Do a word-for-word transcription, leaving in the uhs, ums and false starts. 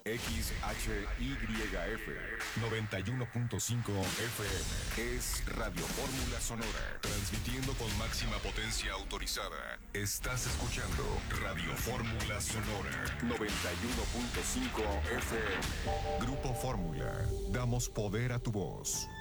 X H Y F noventa y uno punto cinco F M. Es Radio Fórmula Sonora, transmitiendo con máxima potencia autorizada. Estás escuchando Radio Fórmula Sonora noventa y uno punto cinco F M. Grupo Fórmula, damos poder a tu voz.